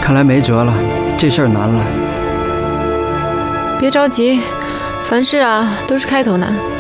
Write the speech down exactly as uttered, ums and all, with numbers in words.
看来没辙了，这事儿难了。 别着急，凡事啊都是开头难。